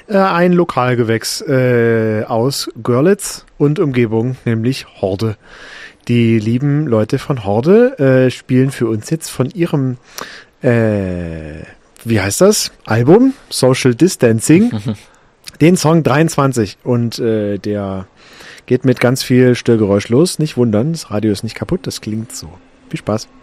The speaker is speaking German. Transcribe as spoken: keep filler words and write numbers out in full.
äh, ein Lokalgewächs äh, aus Görlitz und Umgebung, nämlich Horde. Die lieben Leute von Horde äh, spielen für uns jetzt von ihrem, äh, wie heißt das? Album, Social Distancing, den Song dreiundzwanzig. Und äh, der geht mit ganz viel Störgeräusch los. Nicht wundern, das Radio ist nicht kaputt, das klingt so. Viel Spaß.